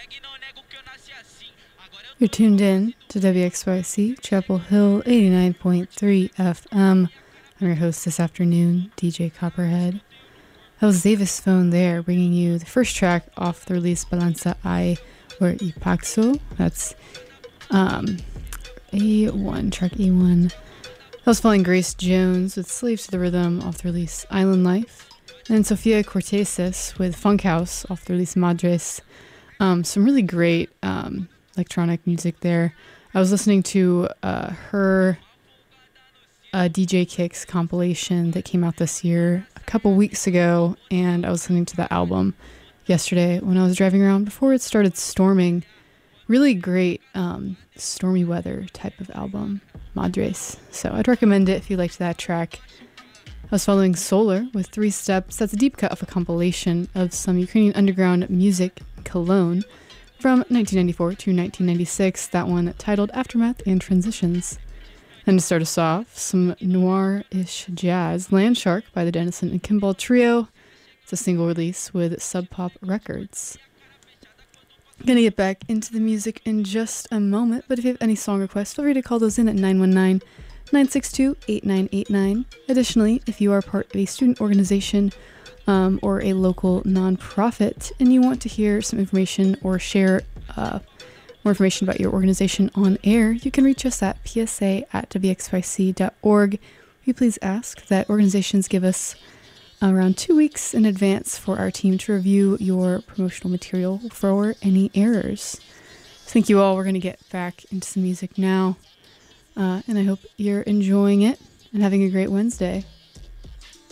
You're tuned in to WXYC Chapel Hill 89.3 FM. I'm your host this afternoon, DJ Copperhead. That was Davis Phone there, bringing you the first track off the release Balanza I or Ipaxo. That's A1, track A1. That was following Grace Jones with Slave to the Rhythm off the release Island Life. And then Sofia Cortesis with Funk House off the release Madres. Some really great electronic music there. I was listening to her DJ Kicks compilation that came out this year a couple weeks ago, and I was listening to the album yesterday when I was driving around before it started storming. Really great stormy weather type of album, Madres. So I'd recommend it if you liked that track. I was following Solar with Three Steps. That's a deep cut of a compilation of some Ukrainian underground music in Cologne from 1994 to 1996. That one titled Aftermath and Transitions. Then to start us off, some noir-ish jazz, Landshark by the Dennison and Kimball Trio. It's a single release with Sub Pop Records. Gonna get back into the music in just a moment, but if you have any song requests, feel free to call those in at 919-962-8989. Additionally, if you are part of a student organization or a local nonprofit and you want to hear some information or share more information about your organization on air, you can reach us at psa@wxyc.org. Will you please ask that organizations give us around 2 weeks in advance for our team to review your promotional material for any errors. Thank you all. We're going to get back into some music now, and I hope you're enjoying it and having a great Wednesday.